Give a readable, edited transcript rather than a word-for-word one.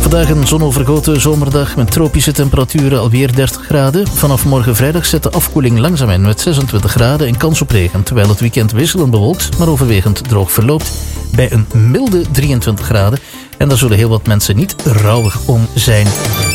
Vandaag een zonovergoten zomerdag met tropische temperaturen, alweer 30 graden. Vanaf morgen vrijdag zet de afkoeling langzaam in met 26 graden en kans op regen. Terwijl het weekend wisselend bewolkt, maar overwegend droog verloopt bij een milde 23 graden. En daar zullen heel wat mensen niet rouwig om zijn.